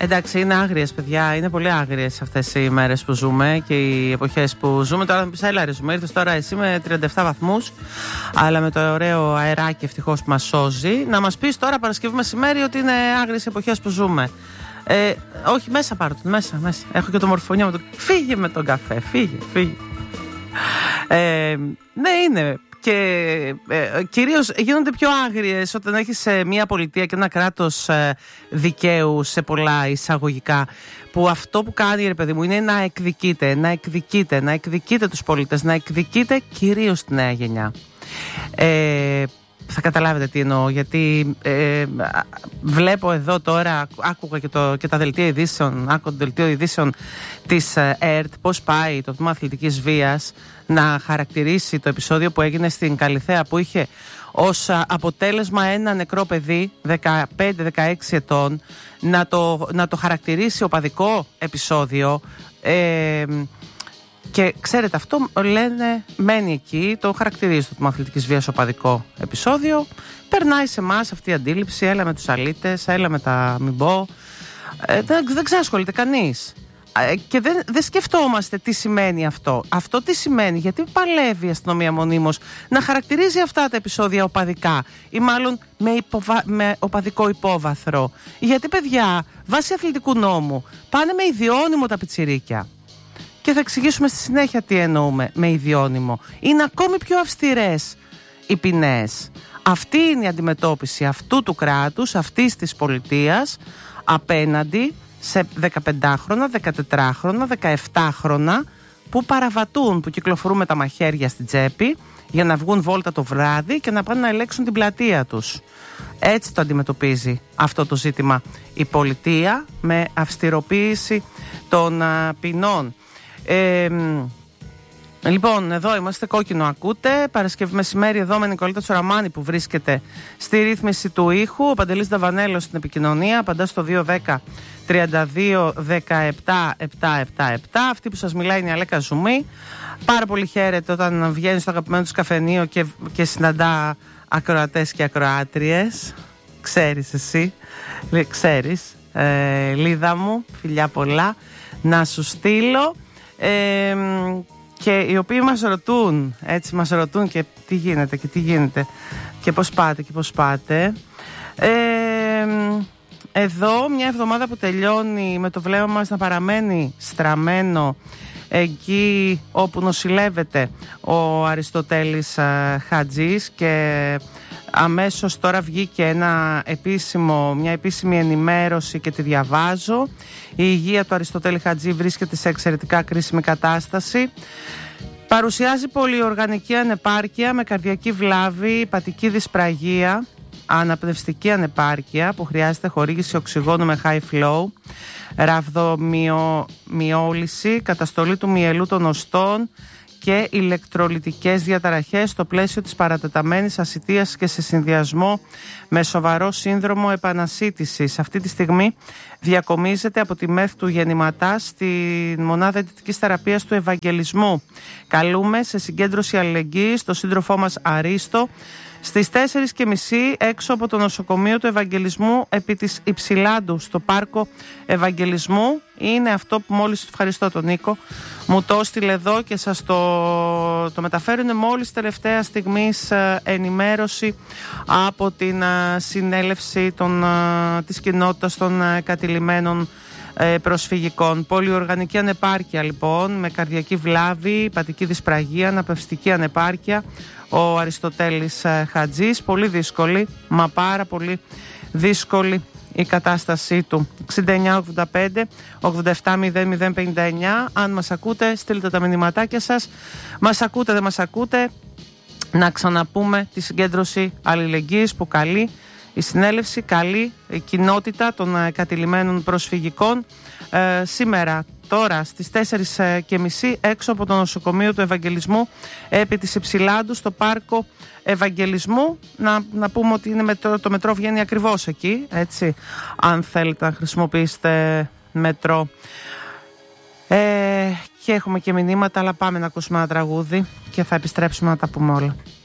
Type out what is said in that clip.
Εντάξει, είναι άγριες, παιδιά. Είναι πολύ άγριες αυτές οι μέρες που ζούμε και οι εποχές που ζούμε. Τώρα θα μου πεις, έλα ρε, ζούμε. Ήρθες τώρα εσύ με 37 βαθμούς, αλλά με το ωραίο αεράκι ευτυχώς που μας σώζει. Να μας πεις τώρα Παρασκευή μεσημέρι ότι είναι άγριες εποχές που ζούμε. Όχι, μέσα πάρω τον, μέσα. Έχω και το μορφωνιό με τον. Φύγε με τον καφέ, φύγε. Ναι, είναι. Και κυρίως γίνονται πιο άγριες όταν έχεις μια πολιτεία και ένα κράτος δικαίου σε πολλά εισαγωγικά, που αυτό που κάνει, ρε παιδί μου, είναι να εκδικείται τους πολίτες, να εκδικείται κυρίως τη νέα γενιά. Θα καταλάβετε τι εννοώ, γιατί βλέπω εδώ τώρα, άκουγα και τα δελτία ειδήσεων, άκουγα το δελτίο ειδήσεων της ΕΡΤ, πώς πάει το τμήμα αθλητικής βίας να χαρακτηρίσει το επεισόδιο που έγινε στην Καλιθέα, που είχε ως αποτέλεσμα ένα νεκρό παιδί 15-16 ετών, να το χαρακτηρίσει οπαδικό επεισόδιο. Και ξέρετε, αυτό λένε, μένει εκεί, το χαρακτηρίζει το τμήμα αθλητικής βίας οπαδικό επεισόδιο. Περνάει σε εμάς αυτή η αντίληψη, έλα με τους αλήτες, έλα με τα μην πω. Δεν ξασχολείται κανείς. Και δεν σκεφτόμαστε τι σημαίνει αυτό. Αυτό τι σημαίνει, γιατί παλεύει η αστυνομία μονίμως να χαρακτηρίζει αυτά τα επεισόδια οπαδικά, ή μάλλον με οπαδικό υπόβαθρο. Γιατί, παιδιά, βάσει αθλητικού νόμου πάνε με ιδιώνυμο τα πιτσιρίκια. Και θα εξηγήσουμε στη συνέχεια τι εννοούμε με ιδιώνυμο. Είναι ακόμη πιο αυστηρές οι ποινές. Αυτή είναι η αντιμετώπιση αυτού του κράτους, αυτής της πολιτείας, απέναντι σε 15χρονα, 14χρονα, 17χρονα που παραβατούν, που κυκλοφορούν με τα μαχαίρια στην τσέπη για να βγουν βόλτα το βράδυ και να πάνε να ελέγξουν την πλατεία τους. Έτσι το αντιμετωπίζει αυτό το ζήτημα η πολιτεία, με αυστηροποίηση των ποινών. Λοιπόν, εδώ είμαστε, κόκκινο ακούτε. Παρασκευή μεσημέρι εδώ με Νικολίτα Τσοραμάνη που βρίσκεται στη ρύθμιση του ήχου. Ο Παντελής Δαβανέλος στην επικοινωνία. Απαντά στο 210 32 17 777. Αυτή που σας μιλάει είναι η Αλέκα Ζουμή. Πάρα πολύ χαίρεται όταν βγαίνει στο αγαπημένο του καφενείο και συναντά ακροατές και ακροάτριες. Ξέρεις εσύ, ξέρεις. Λίδα μου, φιλιά πολλά να σου στείλω. Και οι οποίοι μας ρωτούν, έτσι μας ρωτούν και τι γίνεται και πώς πάτε. Εδώ μια εβδομάδα που τελειώνει με το βλέμμα μας να παραμένει στραμμένο εκεί όπου νοσηλεύεται ο Αριστοτέλης Χατζής, και αμέσως τώρα βγήκε μια επίσημη ενημέρωση και τη διαβάζω. Η υγεία του Αριστοτέλη Χατζή βρίσκεται σε εξαιρετικά κρίσιμη κατάσταση. Παρουσιάζει πολυοργανική ανεπάρκεια με καρδιακή βλάβη, υπατική δυσπραγία, αναπνευστική ανεπάρκεια που χρειάζεται χορήγηση οξυγόνου με high flow, ραβδομυόλυση, καταστολή του μυελού των οστών και ηλεκτρολιτικές διαταραχές στο πλαίσιο της παρατεταμένης ασιτείας και σε συνδυασμό με σοβαρό σύνδρομο επανασίτησης. Αυτή τη στιγμή διακομίζεται από τη ΜΕΘ του Γεννηματά στη μονάδα αιτητικής θεραπείας του Ευαγγελισμού. Καλούμε σε συγκέντρωση αλληλεγγύης στο σύντροφό μας Αρίστο στις 4:30 έξω από το νοσοκομείο του Ευαγγελισμού επί της Υψηλάντου στο πάρκο Ευαγγελισμού. Είναι αυτό που μόλις, ευχαριστώ τον Νίκο, μου το έστειλε εδώ και σας το μεταφέρω. Είναι μόλις τελευταία στιγμής ενημέρωση από την συνέλευση της κοινότητας των κατηλημένων προσφυγικών. Πολυοργανική ανεπάρκεια λοιπόν, με καρδιακή βλάβη, υπατική δυσπραγία, αναπνευστική ανεπάρκεια, ο Αριστοτέλης Χατζής. Πολύ δύσκολη, μα πάρα πολύ δύσκολη η κατάστασή του. 6985 870059. Αν μας ακούτε, στείλτε τα μηνυματάκια σας. Μας ακούτε, δεν μας ακούτε, να ξαναπούμε τη συγκέντρωση αλληλεγγύης που καλεί η συνέλευση, καλεί η κοινότητα των κατηλημένων προσφυγικών σήμερα, τώρα στις 4:30 έξω από το νοσοκομείο του Ευαγγελισμού επί της Υψηλάντου στο πάρκο Ευαγγελισμού. Να πούμε ότι είναι το μετρό βγαίνει ακριβώς εκεί, έτσι, αν θέλετε να χρησιμοποιήσετε μετρό. Και έχουμε και μηνύματα, αλλά πάμε να ακούσουμε ένα τραγούδι και θα επιστρέψουμε να τα πούμε όλα.